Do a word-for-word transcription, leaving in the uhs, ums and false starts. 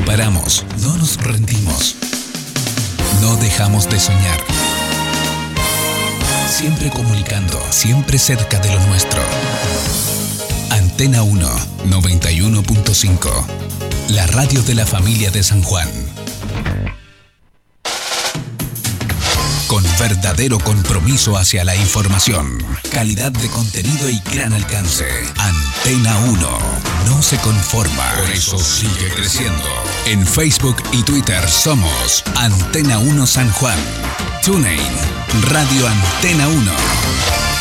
No paramos, no nos rendimos. No dejamos de soñar. Siempre comunicando, siempre cerca de lo nuestro. Antena uno, noventa y uno punto cinco. La radio de la familia de San Juan. Con verdadero compromiso hacia la información, calidad de contenido y gran alcance. Antena uno no se conforma, por eso sigue creciendo. En Facebook y Twitter somos Antena uno San Juan. TuneIn, Radio Antena uno.